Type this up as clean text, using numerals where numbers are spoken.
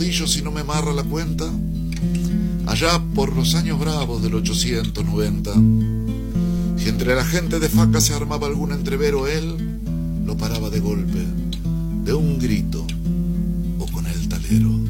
caudillo si no me marra la cuenta. Allá por los años bravos del 890, si entre la gente de faca se armaba algún entrevero, él lo paraba de golpe, de un grito o con el talero.